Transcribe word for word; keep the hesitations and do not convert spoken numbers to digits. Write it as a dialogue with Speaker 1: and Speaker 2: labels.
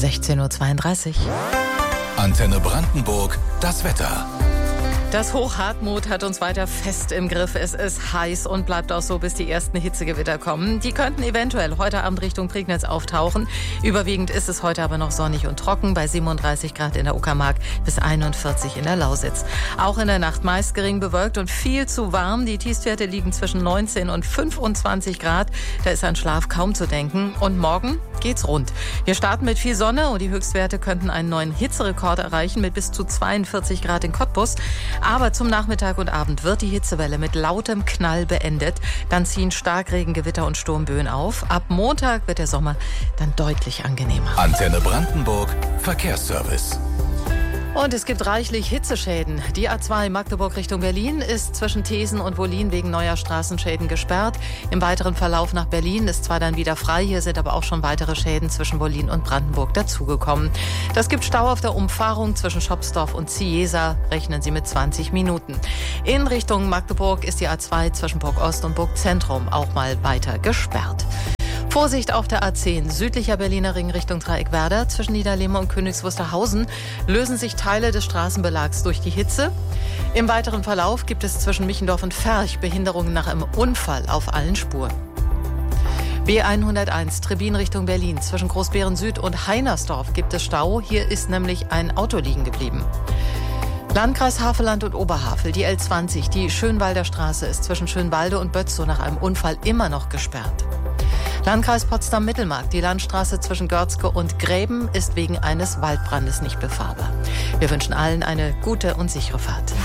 Speaker 1: sechzehn Uhr zweiunddreißig.
Speaker 2: Antenne Brandenburg, das Wetter.
Speaker 1: Das Hoch Hartmut hat uns weiter fest im Griff. Es ist heiß und bleibt auch so, bis die ersten Hitzegewitter kommen. Die könnten eventuell heute Abend Richtung Prignitz auftauchen. Überwiegend ist es heute aber noch sonnig und trocken, bei siebenunddreißig Grad in der Uckermark bis einundvierzig in der Lausitz. Auch in der Nacht meist gering bewölkt und viel zu warm. Die Tiefstwerte liegen zwischen neunzehn und fünfundzwanzig Grad. Da ist an Schlaf kaum zu denken. Und morgen geht's rund. Wir starten mit viel Sonne und die Höchstwerte könnten einen neuen Hitzerekord erreichen mit bis zu zweiundvierzig Grad in Cottbus. Aber zum Nachmittag und Abend wird die Hitzewelle mit lautem Knall beendet. Dann ziehen Starkregen, Gewitter und Sturmböen auf. Ab Montag wird der Sommer dann deutlich angenehmer.
Speaker 2: Antenne Brandenburg, Verkehrsservice.
Speaker 1: Und es gibt reichlich Hitzeschäden. Die A zwei Magdeburg Richtung Berlin ist zwischen Thesen und Wollin wegen neuer Straßenschäden gesperrt. Im weiteren Verlauf nach Berlin ist zwar dann wieder frei, hier sind aber auch schon weitere Schäden zwischen Wollin und Brandenburg dazugekommen. Das gibt Stau auf der Umfahrung zwischen Schopsdorf und Ziesa, rechnen Sie mit zwanzig Minuten. In Richtung Magdeburg ist die A zwei zwischen Burg Ost und Burg Zentrum auch mal weiter gesperrt. Vorsicht auf der A zehn, südlicher Berliner Ring Richtung Dreieckwerder. Zwischen Niederlehme und Königs Wusterhausen lösen sich Teile des Straßenbelags durch die Hitze. Im weiteren Verlauf gibt es zwischen Michendorf und Ferch Behinderungen nach einem Unfall auf allen Spuren. B hunderteins, Trebin Richtung Berlin. Zwischen Großbeeren Süd und Heinersdorf gibt es Stau. Hier ist nämlich ein Auto liegen geblieben. Landkreis Havelland und Oberhavel, die L zwanzig, die Schönwalder Straße ist zwischen Schönwalde und Bötzow nach einem Unfall immer noch gesperrt. Landkreis Potsdam-Mittelmark, die Landstraße zwischen Görzke und Gräben ist wegen eines Waldbrandes nicht befahrbar. Wir wünschen allen eine gute und sichere Fahrt.